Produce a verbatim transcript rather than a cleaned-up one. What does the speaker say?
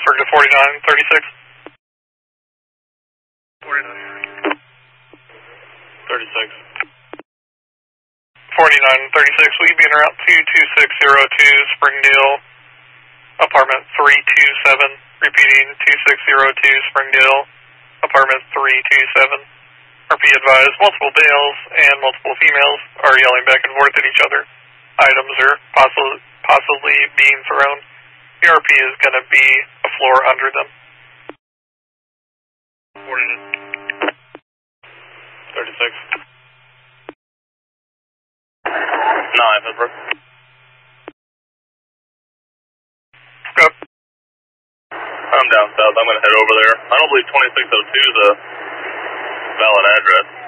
Pittsburgh to forty-nine thirty-six. forty-nine thirty-six. forty-nine thirty-six, will you be in route two two six zero two, Springdale, apartment three two seven, repeating two six zero two, Springdale, apartment three two seven. R P advised, multiple males and multiple females are yelling back and forth at each other. Items are possibly, possibly being thrown. The R P is going to be a floor under them. forty-nine thirty-six. nine, Pittsburgh. Yep. I'm down south. I'm going to head over there. I don't believe twenty-six oh two is a valid address.